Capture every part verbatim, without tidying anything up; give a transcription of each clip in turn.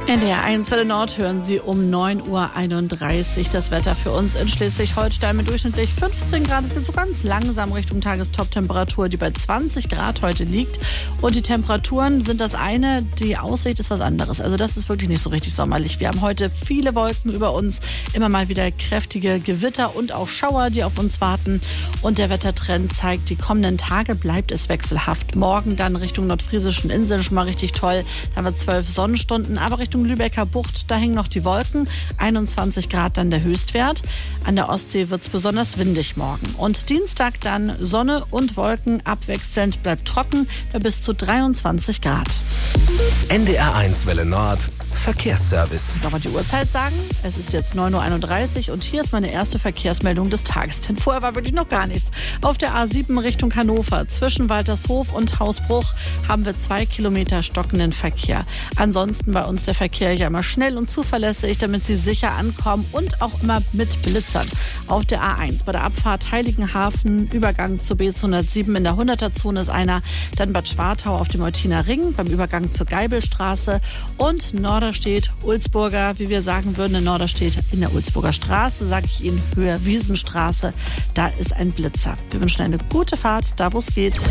N D R eins Welle Nord hören Sie um neun Uhr einunddreißig. Das Wetter für uns in Schleswig-Holstein mit durchschnittlich fünfzehn Grad. Es geht so ganz langsam Richtung Tagestop-Temperatur, die bei zwanzig Grad heute liegt. Und die Temperaturen sind das eine, die Aussicht ist was anderes. Also das ist wirklich nicht so richtig sommerlich. Wir haben heute viele Wolken über uns, immer mal wieder kräftige Gewitter und auch Schauer, die auf uns warten. Und der Wettertrend zeigt, die kommenden Tage bleibt es wechselhaft. Morgen dann Richtung nordfriesischen Inseln schon mal richtig toll. Da haben wir zwölf Sonnenstunden, aber Richtung Lübecker Bucht, da hängen noch die Wolken. einundzwanzig Grad dann der Höchstwert. An der Ostsee wird es besonders windig morgen. Und Dienstag dann Sonne und Wolken abwechselnd, bleibt trocken bei bis zu dreiundzwanzig Grad. N D R eins Welle Nord Verkehrsservice. Ich darf mal die Uhrzeit sagen. Es ist jetzt neun Uhr einunddreißig und hier ist meine erste Verkehrsmeldung des Tages. Denn vorher war wirklich noch gar nichts. Auf der A sieben Richtung Hannover zwischen Waltershof und Hausbruch haben wir zwei Kilometer stockenden Verkehr. Ansonsten bei uns der Verkehr ja immer schnell und zuverlässig, damit Sie sicher ankommen und auch immer mit Blitzern. Auf der A eins bei der Abfahrt Heiligenhafen, Übergang zur B zweihundertsieben in der hunderter-Zone ist einer. Dann Bad Schwartau auf dem Eutiner Ring beim Übergang zur Geibelstraße und Norderstedt, Ulzburger, wie wir sagen würden, in Norderstedt in der Ulzburger Straße, sage ich Ihnen, Höhe Wiesenstraße. Da ist ein Blitzer. Wir wünschen eine gute Fahrt, da wo es geht.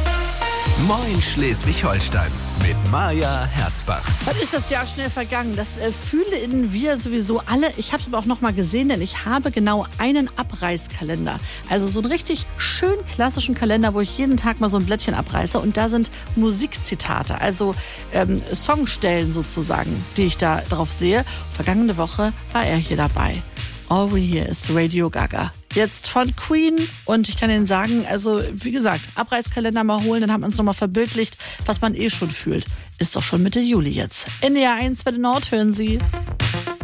Moin Schleswig-Holstein mit Maja Herzbach. Was ist das Jahr schnell vergangen? Das äh, fühlen wir sowieso alle. Ich habe es aber auch noch mal gesehen, denn ich habe genau einen Abreißkalender. Also so einen richtig schön klassischen Kalender, wo ich jeden Tag mal so ein Blättchen abreiße. Und da sind Musikzitate, also ähm, Songstellen sozusagen, die ich da drauf sehe. Vergangene Woche war er hier dabei. All we hear is Radio Gaga. Jetzt von Queen und ich kann Ihnen sagen, also wie gesagt, Abreißkalender mal holen, dann hat man es nochmal verbildlicht, was man eh schon fühlt. Ist doch schon Mitte Juli jetzt. N D R eins Welle Nord hören Sie.